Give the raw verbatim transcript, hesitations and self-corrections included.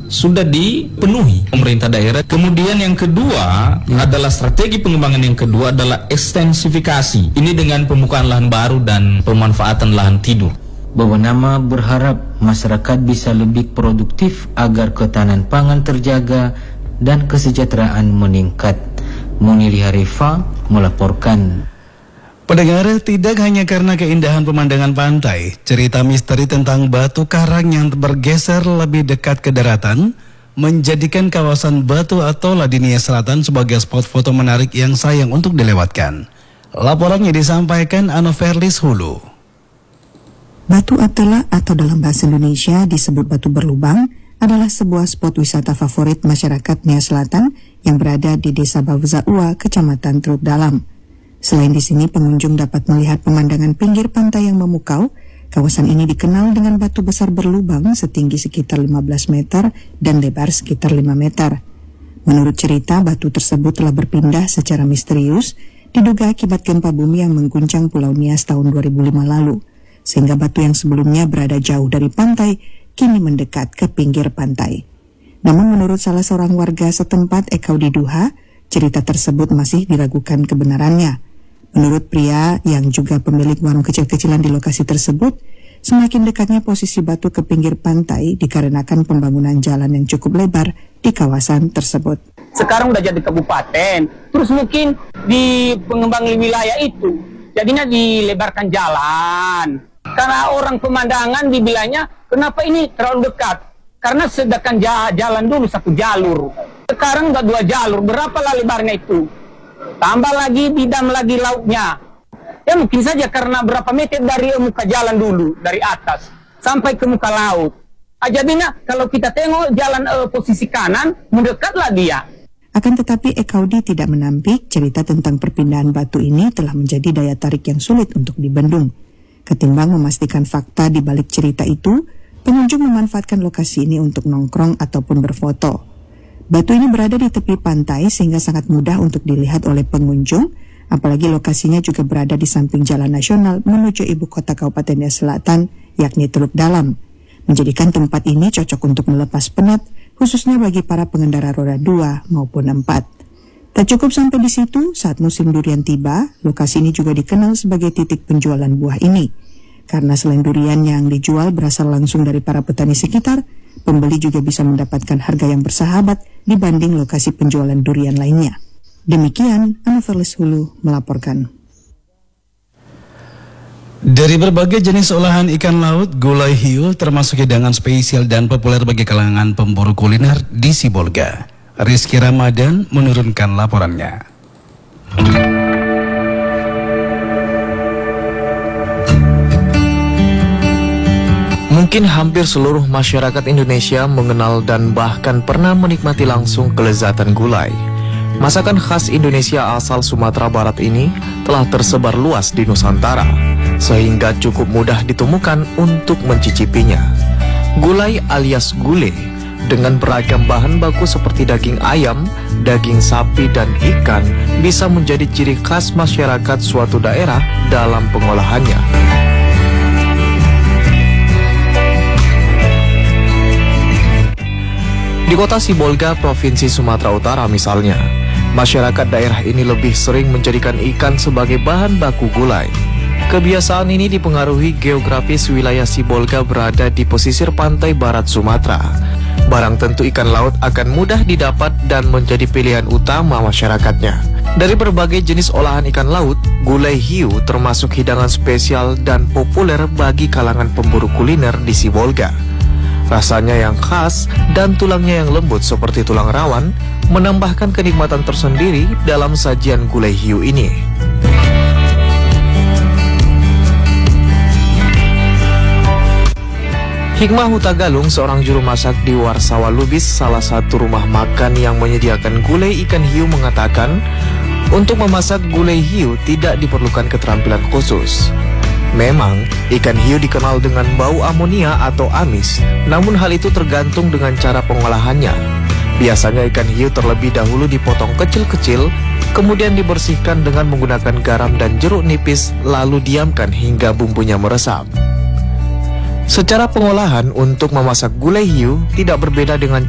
sudah dipenuhi pemerintah daerah. Kemudian yang kedua adalah strategi pengembangan yang kedua adalah ekstensifikasi. Ini dengan pembukaan lahan baru dan pemanfaatan lahan tidur. Bawanama berharap masyarakat bisa lebih produktif agar ketahanan pangan terjaga dan kesejahteraan meningkat. Muniri Harifa melaporkan. Pendengar, tidak hanya karena keindahan pemandangan pantai, cerita misteri tentang batu karang yang bergeser lebih dekat ke daratan menjadikan kawasan Batu atau Ladinia Selatan sebagai spot foto menarik yang sayang untuk dilewatkan. Laporannya disampaikan Anoverlis Hulu. Batu Atela atau dalam bahasa Indonesia disebut Batu Berlubang adalah sebuah spot wisata favorit masyarakat Nia Selatan yang berada di Desa Bawzaua, Kecamatan Teluk Dalam. Selain di sini, pengunjung dapat melihat pemandangan pinggir pantai yang memukau. Kawasan ini dikenal dengan batu besar berlubang setinggi sekitar lima belas meter dan lebar sekitar lima meter. Menurut cerita, batu tersebut telah berpindah secara misterius, diduga akibat gempa bumi yang mengguncang Pulau Nias tahun dua ribu lima lalu, sehingga batu yang sebelumnya berada jauh dari pantai, kini mendekat ke pinggir pantai. Namun menurut salah seorang warga setempat, Ekaudi Duha, cerita tersebut masih diragukan kebenarannya. Menurut pria yang juga pemilik warung kecil-kecilan di lokasi tersebut, semakin dekatnya posisi batu ke pinggir pantai dikarenakan pembangunan jalan yang cukup lebar di kawasan tersebut. Sekarang udah jadi kabupaten, terus mungkin di pengembangan wilayah itu, jadinya dilebarkan jalan. Karena orang pemandangan dibilangnya, kenapa ini terlalu dekat? Karena sedangkan jalan dulu satu jalur. Sekarang udah dua jalur, berapa lebarnya itu? Tambah lagi, bidam lagi lautnya. Ya mungkin saja karena berapa meter dari muka jalan dulu, dari atas, sampai ke muka laut. Jadinya kalau kita tengok jalan uh, posisi kanan, mendekatlah dia. Akan tetapi Ekaudi tidak menampik cerita tentang perpindahan batu ini telah menjadi daya tarik yang sulit untuk dibendung. Ketimbang memastikan fakta di balik cerita itu, pengunjung memanfaatkan lokasi ini untuk nongkrong ataupun berfoto. Batu ini berada di tepi pantai sehingga sangat mudah untuk dilihat oleh pengunjung, apalagi lokasinya juga berada di samping jalan nasional menuju ibu kota Kabupaten Nia Selatan, yakni Teluk Dalam, menjadikan tempat ini cocok untuk melepas penat, khususnya bagi para pengendara roda dua maupun empat. Tak cukup sampai di situ, saat musim durian tiba, lokasi ini juga dikenal sebagai titik penjualan buah ini. Karena selain durian yang dijual berasal langsung dari para petani sekitar, pembeli juga bisa mendapatkan harga yang bersahabat dibanding lokasi penjualan durian lainnya. Demikian, Anoverlis Hulu melaporkan. Dari berbagai jenis olahan ikan laut, gulai hiu termasuk hidangan spesial dan populer bagi kalangan pemburu kuliner di Sibolga. Rizky Ramadan menurunkan laporannya. Mungkin hampir seluruh masyarakat Indonesia mengenal dan bahkan pernah menikmati langsung kelezatan gulai. Masakan khas Indonesia asal Sumatera Barat ini telah tersebar luas di Nusantara, sehingga cukup mudah ditemukan untuk mencicipinya. Gulai alias gule, dengan beragam bahan baku seperti daging ayam, daging sapi, dan ikan, bisa menjadi ciri khas masyarakat suatu daerah dalam pengolahannya. Di kota Sibolga, Provinsi Sumatera Utara misalnya, masyarakat daerah ini lebih sering menjadikan ikan sebagai bahan baku gulai. Kebiasaan ini dipengaruhi geografis wilayah Sibolga berada di pesisir pantai barat Sumatera. Barang tentu ikan laut akan mudah didapat dan menjadi pilihan utama masyarakatnya. Dari berbagai jenis olahan ikan laut, gulai hiu termasuk hidangan spesial dan populer bagi kalangan pemburu kuliner di Sibolga. Rasanya yang khas dan tulangnya yang lembut seperti tulang rawan menambahkan kenikmatan tersendiri dalam sajian gulai hiu ini. Hikmah Hutagalung, seorang juru masak di Warsawa Lubis, salah satu rumah makan yang menyediakan gulai ikan hiu, mengatakan, untuk memasak gulai hiu tidak diperlukan keterampilan khusus. Memang, ikan hiu dikenal dengan bau amonia atau amis, namun hal itu tergantung dengan cara pengolahannya. Biasanya ikan hiu terlebih dahulu dipotong kecil-kecil, kemudian dibersihkan dengan menggunakan garam dan jeruk nipis, lalu diamkan hingga bumbunya meresap. Secara pengolahan, untuk memasak gulai hiu tidak berbeda dengan